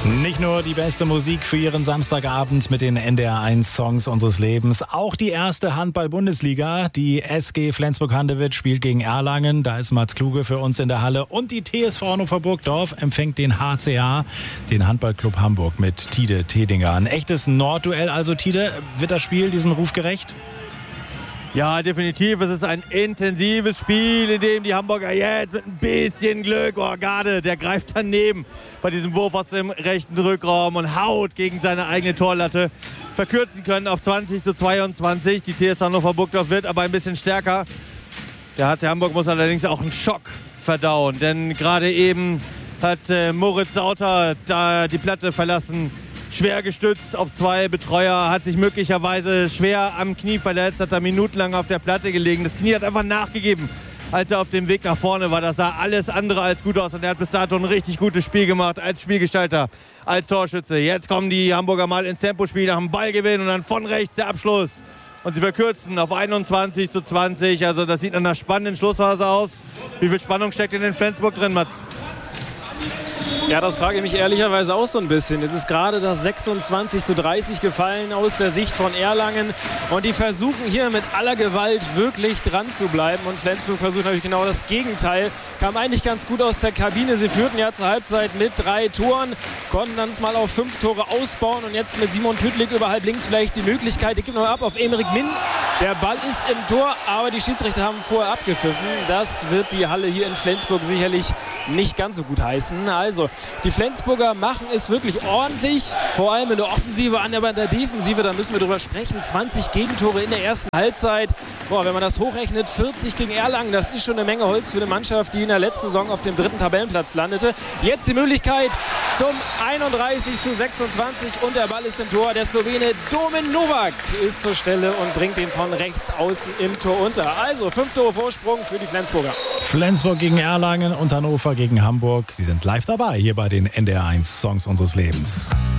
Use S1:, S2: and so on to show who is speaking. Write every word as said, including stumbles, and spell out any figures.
S1: Nicht nur die beste Musik für Ihren Samstagabend mit den N D R eins Songs unseres Lebens, auch die erste Handball-Bundesliga. Die S G Flensburg-Handewitt spielt gegen Erlangen, da ist Mats Kluge für uns in der Halle. Und die T S V Hannover Burgdorf empfängt den H C A, den Handballclub Hamburg, mit Tide Tedinger. Ein echtes Nordduell also, Tide. Wird das Spiel diesem Ruf gerecht?
S2: Ja, definitiv. Es ist ein intensives Spiel, in dem die Hamburger jetzt mit ein bisschen Glück, oh Garde, der greift daneben bei diesem Wurf aus dem rechten Rückraum und haut gegen seine eigene Torlatte, verkürzen können auf zwanzig zu zweiundzwanzig. Die T S V Hannover Burgdorf wird aber ein bisschen stärker. Der H C Hamburg muss allerdings auch einen Schock verdauen, denn gerade eben hat äh, Moritz Sauter da die Platte verlassen. Schwer gestützt auf zwei Betreuer, hat sich möglicherweise schwer am Knie verletzt, hat da minutenlang auf der Platte gelegen. Das Knie hat einfach nachgegeben, als er auf dem Weg nach vorne war. Das sah alles andere als gut aus und er hat bis dato ein richtig gutes Spiel gemacht als Spielgestalter, als Torschütze. Jetzt kommen die Hamburger mal ins Tempospiel nach dem Ballgewinn und dann von rechts der Abschluss. Und sie verkürzen auf einundzwanzig zu zwanzig. Also das sieht nach einer spannenden Schlussphase aus. Wie viel Spannung steckt in den Flensburg drin, Mats?
S3: Ja, das frage ich mich ehrlicherweise auch so ein bisschen. Jetzt ist gerade das sechsundzwanzig zu dreißig gefallen aus der Sicht von Erlangen. Und die versuchen hier mit aller Gewalt wirklich dran zu bleiben. Und Flensburg versucht natürlich genau das Gegenteil. Kam eigentlich ganz gut aus der Kabine. Sie führten ja zur Halbzeit mit drei Toren, konnten dann es mal auf fünf Tore ausbauen. Und jetzt mit Simon Püttlik über halb links vielleicht die Möglichkeit. Ich gebe noch ab auf Emerick Min. Der Ball ist im Tor, aber die Schiedsrichter haben vorher abgepfiffen. Das wird die Halle hier in Flensburg sicherlich nicht ganz so gut heißen. Also, die Flensburger machen es wirklich ordentlich, vor allem in der Offensive, aber in der Defensive, da müssen wir drüber sprechen. zwanzig Gegentore in der ersten Halbzeit. Boah, wenn man das hochrechnet, vierzig gegen Erlangen, das ist schon eine Menge Holz für eine Mannschaft, die in der letzten Saison auf dem dritten Tabellenplatz landete. Jetzt die Möglichkeit zum einunddreißig zu sechsundzwanzig und der Ball ist im Tor. Der Slowene Domen Novak ist zur Stelle und bringt den von rechts außen im Tor unter. Also fünf Tore Vorsprung für die Flensburger.
S1: Flensburg gegen Erlangen und Hannover gegen Hamburg. Sie sind live dabei hier bei den N D R eins Songs unseres Lebens.